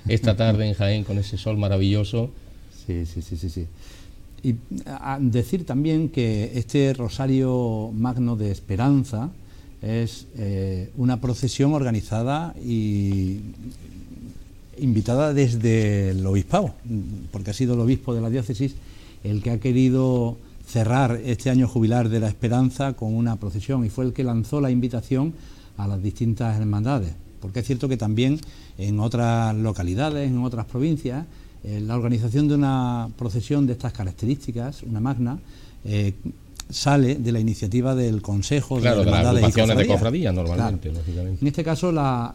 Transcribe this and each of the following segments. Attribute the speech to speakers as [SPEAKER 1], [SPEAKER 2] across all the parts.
[SPEAKER 1] esta tarde en Jaén con ese sol maravilloso.
[SPEAKER 2] Sí. Y decir también que este Rosario Magno de Esperanza es una procesión organizada y invitada desde el obispado, porque ha sido el obispo de la diócesis el que ha querido cerrar este año jubilar de la Esperanza con una procesión, y fue el que lanzó la invitación a las distintas hermandades, porque es cierto que también en otras localidades, en otras provincias, la organización de una procesión de estas características, una magna, sale de la iniciativa del Consejo de Hermandades,
[SPEAKER 1] las agrupaciones
[SPEAKER 2] y
[SPEAKER 1] de cofradías normalmente,
[SPEAKER 2] claro.
[SPEAKER 1] Lógicamente.
[SPEAKER 2] En este caso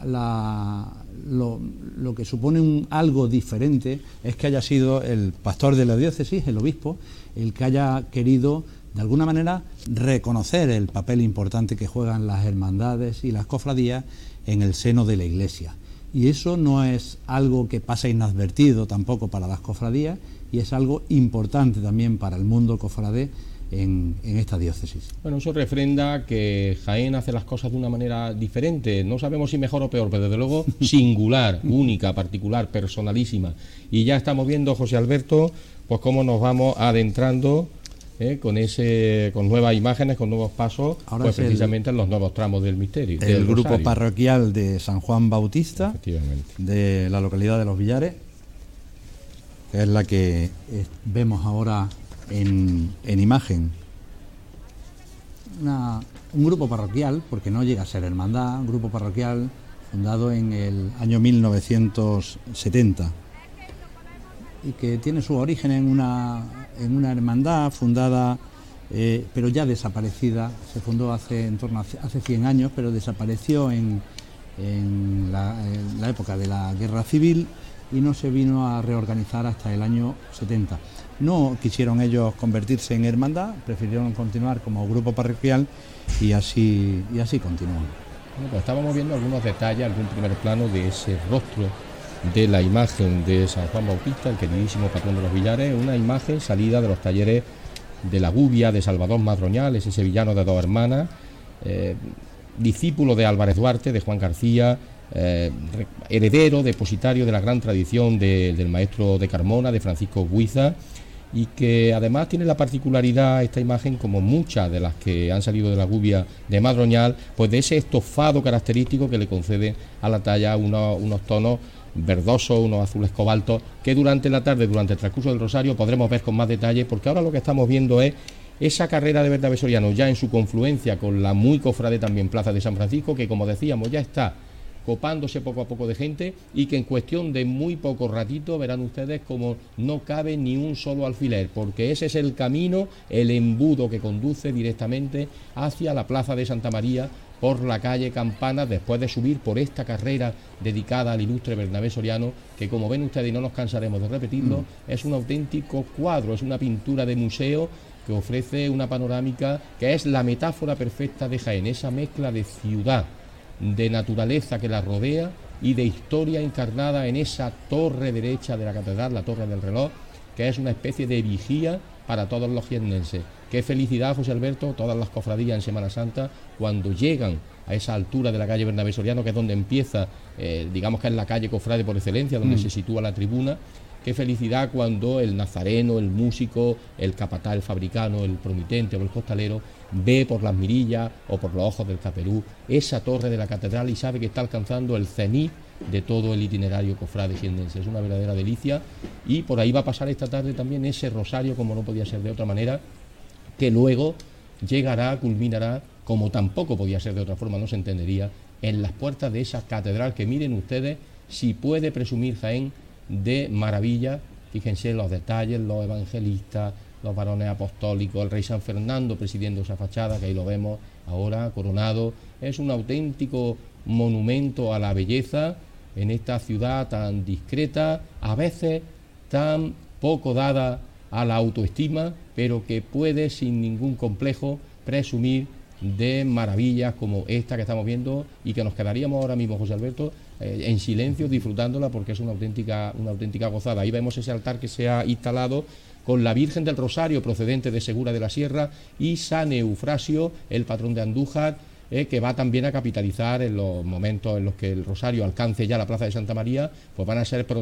[SPEAKER 2] lo que supone algo diferente es que haya sido el pastor de la diócesis, el obispo, el que haya querido de alguna manera reconocer el papel importante que juegan las hermandades y las cofradías en el seno de la Iglesia. Y eso no es algo que pasa inadvertido tampoco para las cofradías, y es algo importante también para el mundo cofrade en esta diócesis.
[SPEAKER 1] Bueno, eso refrenda que Jaén hace las cosas de una manera diferente, no sabemos si mejor o peor, pero desde luego singular, única, particular, personalísima. Y ya estamos viendo, José Alberto, pues cómo nos vamos adentrando con nuevas imágenes, con nuevos pasos, ahora pues precisamente en los nuevos tramos del misterio.
[SPEAKER 2] El grupo parroquial de San Juan Bautista, de la localidad de Los Villares, que es la que vemos ahora en imagen. Un grupo parroquial, porque no llega a ser hermandad, un grupo parroquial fundado en el año 1970 y que tiene su origen en una hermandad fundada, pero ya desaparecida. Se fundó hace 100 años, pero desapareció en la época de la Guerra Civil y no se vino a reorganizar hasta el año 70. No quisieron ellos convertirse en hermandad, prefirieron continuar como grupo parroquial y así continúan.
[SPEAKER 1] Bueno, pues estábamos viendo algunos detalles, algún primer plano de ese rostro de la imagen de San Juan Bautista, el queridísimo patrón de los Villares, una imagen salida de los talleres de la Gubia de Salvador Madroñal, ese sevillano de dos hermanas, discípulo de Álvarez Duarte, de Juan García, heredero, depositario de la gran tradición del maestro de Carmona, de Francisco Guiza, y que además tiene la particularidad, esta imagen, como muchas de las que han salido de la Gubia de Madroñal, pues de ese estofado característico que le concede a la talla unos tonos verdosos, unos azules cobaltos, que durante la tarde, durante el transcurso del Rosario, podremos ver con más detalle, porque ahora lo que estamos viendo es esa carrera de Bernabé Soriano ya en su confluencia con la muy cofrade también Plaza de San Francisco, que como decíamos ya está copándose poco a poco de gente, y que en cuestión de muy poco ratito verán ustedes como no cabe ni un solo alfiler, porque ese es el camino, el embudo que conduce directamente hacia la Plaza de Santa María por la calle Campana, después de subir por esta carrera dedicada al ilustre Bernabé Soriano, que como ven ustedes, y no nos cansaremos de repetirlo, es un auténtico cuadro, es una pintura de museo que ofrece una panorámica que es la metáfora perfecta de Jaén, esa mezcla de ciudad, de naturaleza que la rodea y de historia encarnada en esa torre derecha de la catedral, la Torre del Reloj, que es una especie de vigía para todos los jiennenses. Qué felicidad, José Alberto, todas las cofradías en Semana Santa, cuando llegan a esa altura de la calle Bernabé Soriano, que es donde empieza, digamos que es la calle cofrade por excelencia, donde se sitúa la tribuna. Qué felicidad cuando el nazareno, el músico, el capataz, el fabricano, el promitente o el costalero ve por las mirillas o por los ojos del caperú esa torre de la catedral y sabe que está alcanzando el cenit de todo el itinerario cofrade jiennense. Es una verdadera delicia, y por ahí va a pasar esta tarde también ese rosario, como no podía ser de otra manera, que luego llegará, culminará, como tampoco podía ser de otra forma, no se entendería, en las puertas de esa catedral que, miren ustedes, si puede presumir Jaén de maravilla. Fíjense los detalles, los evangelistas, los varones apostólicos, el rey San Fernando presidiendo esa fachada, que ahí lo vemos ahora coronado. Es un auténtico monumento a la belleza en esta ciudad tan discreta, a veces tan poco dada a la autoestima, pero que puede sin ningún complejo presumir de maravillas como esta que estamos viendo, y que nos quedaríamos ahora mismo, José Alberto, en silencio disfrutándola, porque es una auténtica gozada. Ahí vemos ese altar que se ha instalado con la Virgen del Rosario procedente de Segura de la Sierra y San Eufrasio, el patrón de Andújar, que va también a capitalizar en los momentos en los que el Rosario alcance ya la Plaza de Santa María, pues van a ser